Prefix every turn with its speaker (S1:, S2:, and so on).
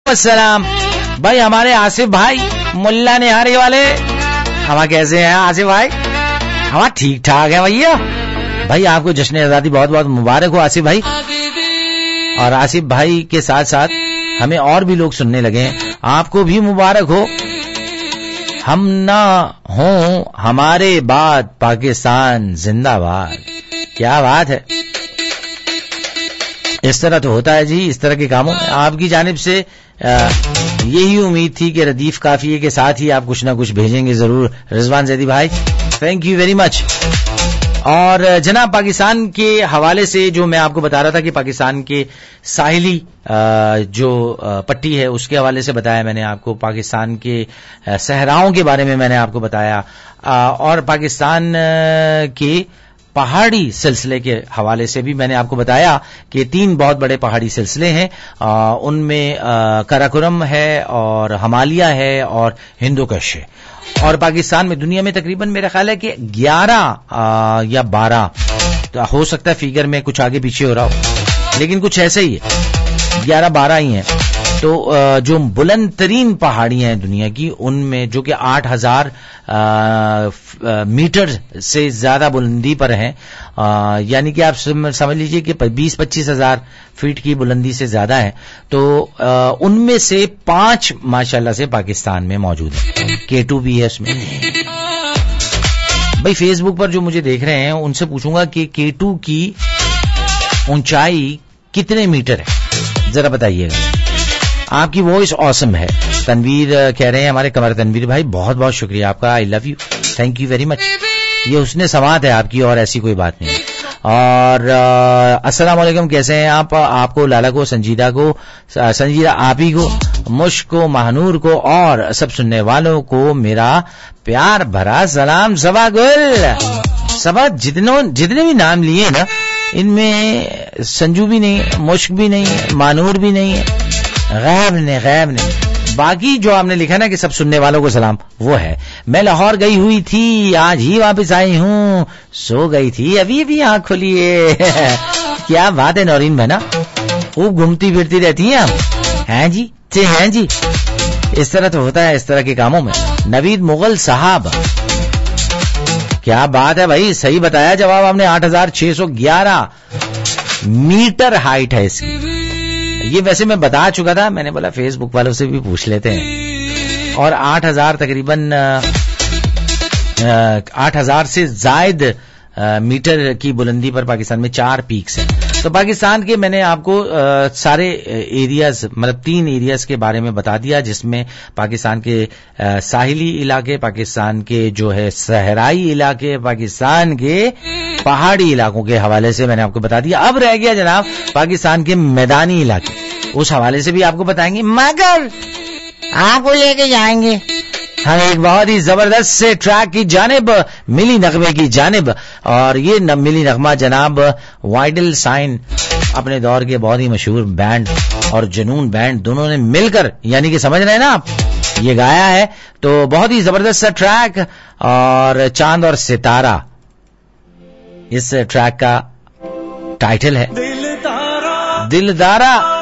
S1: السلام بھائی. ہمارے آصف بھائی ملا نہاری والے ہم کیسے ہیں آصف بھائی؟ ہم ٹھیک ٹھاک ہے بھیا. بھائی آپ کو جشن آزادی بہت بہت مبارک ہو آصف بھائی. اور آصف بھائی کے ساتھ ساتھ ہمیں اور بھی لوگ سننے لگے ہیں, آپ کو بھی مبارک ہو. ہم نہ ہوں ہمارے بعد پاکستان زندہ باد. کیا بات ہے. اس طرح تو ہوتا ہے جی, اس طرح کے کاموں میں آپ کی جانب سے یہی امید تھی کہ ردیف قافیے کے ساتھ ہی آپ کچھ نہ کچھ بھیجیں گے ضرور. رضوان زیدی بھائی تھینک یو ویری مچ. اور جناب پاکستان کے حوالے سے جو میں آپ کو بتا رہا تھا کہ پاکستان کے ساحلی جو پٹی ہے اس کے حوالے سے بتایا میں نے آپ کو, پاکستان کے صحراؤں کے بارے میں میں نے آپ کو بتایا, اور پاکستان کے پہاڑی سلسلے کے حوالے سے بھی میں نے آپ کو بتایا کہ 3 بہت بڑے پہاڑی سلسلے ہیں. ان میں کراکورم ہے اور ہمالیہ ہے اور ہندوکش ہے. اور پاکستان میں دنیا میں تقریباً میرا خیال ہے کہ 11 یا 12 ہو سکتا ہے, فیگر میں کچھ آگے پیچھے ہو رہا ہو لیکن کچھ ایسے ہی ہے, 11-12 ہی ہیں. تو جو بلند ترین پہاڑیاں ہیں دنیا کی ان میں جو کہ 8000 میٹر سے زیادہ بلندی پر ہیں, یعنی کہ آپ سمجھ لیجئے کہ 20-25 ہزار فیٹ کی بلندی سے زیادہ ہیں. تو ان میں سے 5 ماشاءاللہ سے پاکستان میں موجود ہیں. K2 بھی ہے اس میں. بھائی فیس بک پر جو مجھے دیکھ رہے ہیں ان سے پوچھوں گا کہ K2 کی اونچائی کتنے میٹر ہے, ذرا بتائیے گا. آپ کی وائس آسم ہے. تنویر کہہ رہے ہیں ہمارے قمر تنویر بھائی, بہت بہت شکریہ آپ کا, آئی love you, thank you very much. یہ حسن سماعت ہے آپ کی اور ایسی کوئی بات نہیں. اور السلام علیکم, کیسے ہیں آپ؟ آپ کو, لالا کو, سنجیدہ آپ ہی کو, مشک کو, مہنور کو اور سب سننے والوں کو میرا پیار بھرا سلام. صبا گل صبا جتنے بھی نام لیے نا ان میں سنجو بھی نہیں, مشک بھی نہیں, مانور بھی نہیں, غیب نے باقی جو آپ نے لکھا نا کہ سب سننے والوں کو سلام, وہ ہے. میں لاہور گئی ہوئی تھی, آج ہی واپس آئی ہوں, سو گئی تھی ابھی بھی آنکھ کھلی ہے. کیا بات ہے نورین بہنا, خوب گھومتی پھرتی رہتی ہیں آپ. ہیں جی ہیں جی, اس طرح تو ہوتا ہے اس طرح کے کاموں میں. نوید مغل صاحب کیا بات ہے بھائی, صحیح بتایا جواب آپ نے. 8611 میٹر ہائٹ ہے اس کی. یہ ویسے میں بتا چکا تھا, میں نے بولا فیس بک والوں سے بھی پوچھ لیتے ہیں. اور 8000 تقریباً 8000 سے زائد میٹر کی بلندی پر پاکستان میں 4 پیکس ہیں. تو پاکستان کے میں نے آپ کو سارے ایریاز, مطلب 3 ایریاز کے بارے میں بتا دیا, جس میں پاکستان کے ساحلی علاقے, پاکستان کے جو ہے صحرائی علاقے, پاکستان کے پہاڑی علاقوں کے حوالے سے میں نے آپ کو بتا دیا. اب رہ گیا جناب پاکستان کے میدانی علاقے, اس حوالے سے بھی آپ کو بتائیں گے, مگر آپ کو لے کے جائیں گے ہم ایک بہت ہی زبردست سے ٹریک کی جانب, ملی نغمے کی جانب. اور یہ ملی نغمہ جناب وائڈل سائن, اپنے دور کے بہت ہی مشہور بینڈ اور جنون بینڈ دونوں نے مل کر, یعنی کہ سمجھ رہے ہیں نا آپ, یہ گایا ہے. تو بہت ہی زبردست سا ٹریک, اور چاند اور ستارہ اس ٹریک کا ٹائٹل ہے. دلدارا